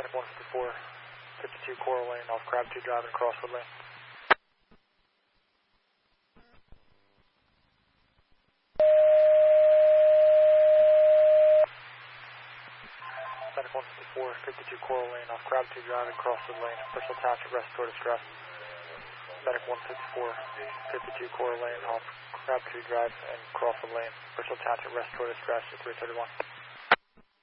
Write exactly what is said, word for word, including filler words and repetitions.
Medic one fifty-four, fifty-two Coral Lane off Crabtree Drive and Crosswood Lane. Medic one fifty-four, fifty-two Coral Lane off Crabtree Drive and Crosswood Lane. Bristol Township Respiratory Distress. Medic one fifty-four, fifty-two Coral Lane off Crabtree Drive and Crosswood Lane. Bristol Township Respiratory Distress at three thirty-one.